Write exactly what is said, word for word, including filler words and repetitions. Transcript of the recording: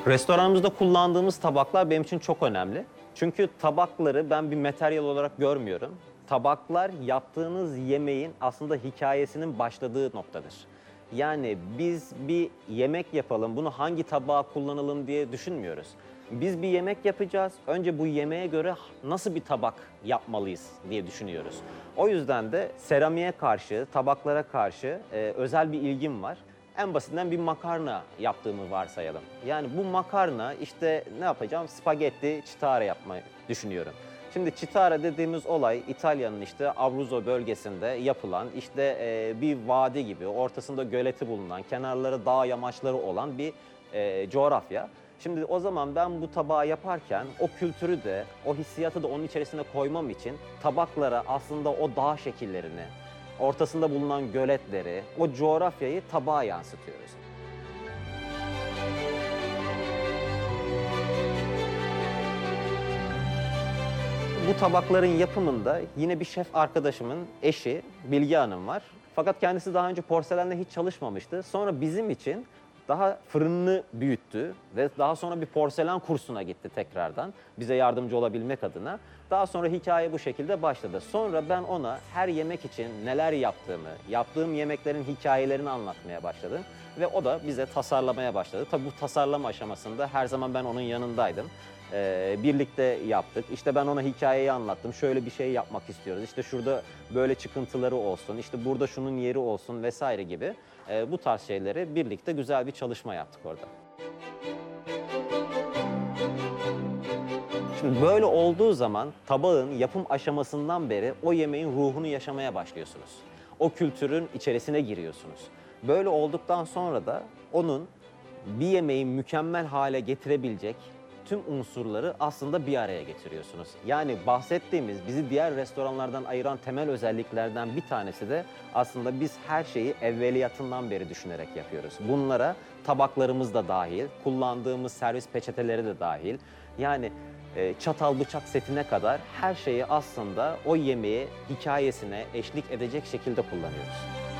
Restoranımızda kullandığımız tabaklar benim için çok önemli. Çünkü tabakları ben bir materyal olarak görmüyorum. Tabaklar yaptığınız yemeğin aslında hikayesinin başladığı noktadır. Yani biz bir yemek yapalım, bunu hangi tabağa kullanalım diye düşünmüyoruz. Biz bir yemek yapacağız, önce bu yemeğe göre nasıl bir tabak yapmalıyız diye düşünüyoruz. O yüzden de seramiğe karşı, tabaklara karşı e, özel bir ilgim var. En basitinden bir makarna yaptığımı varsayalım. Yani bu makarna işte ne yapacağım? Spagetti citara yapmayı düşünüyorum. Şimdi citara dediğimiz olay İtalya'nın işte Abruzzo bölgesinde yapılan işte e, bir vadi gibi ortasında göleti bulunan, kenarları dağ yamaçları olan bir e, coğrafya. Şimdi o zaman ben bu tabağı yaparken o kültürü de, o hissiyatı da onun içerisine koymam için tabaklara aslında o dağ şekillerini, ortasında bulunan göletleri, o coğrafyayı tabağa yansıtıyoruz. Bu tabakların yapımında yine bir şef arkadaşımın eşi Bilge Hanım var. Fakat kendisi daha önce porselenle hiç çalışmamıştı. Sonra bizim için daha fırınını büyüttü ve daha sonra bir porselen kursuna gitti tekrardan bize yardımcı olabilmek adına. Daha sonra hikaye bu şekilde başladı. Sonra ben ona her yemek için neler yaptığımı, yaptığım yemeklerin hikayelerini anlatmaya başladım. Ve o da bize tasarlamaya başladı. Tabii bu tasarlama aşamasında her zaman ben onun yanındaydım. Ee, birlikte yaptık. İşte ben ona hikayeyi anlattım. Şöyle bir şey yapmak istiyoruz. İşte şurada böyle çıkıntıları olsun, işte burada şunun yeri olsun vesaire gibi. Ee, bu tarz şeyleri birlikte güzel bir çalışma yaptık orada. Şimdi böyle olduğu zaman tabağın yapım aşamasından beri o yemeğin ruhunu yaşamaya başlıyorsunuz. O kültürün içerisine giriyorsunuz. Böyle olduktan sonra da onun bir yemeği mükemmel hale getirebilecek tüm unsurları aslında bir araya getiriyorsunuz. Yani bahsettiğimiz bizi diğer restoranlardan ayıran temel özelliklerden bir tanesi de aslında biz her şeyi evveliyatından beri düşünerek yapıyoruz. Bunlara tabaklarımız da dahil, kullandığımız servis peçeteleri de dahil. Yani e, çatal bıçak setine kadar her şeyi aslında o yemeği hikayesine eşlik edecek şekilde kullanıyoruz.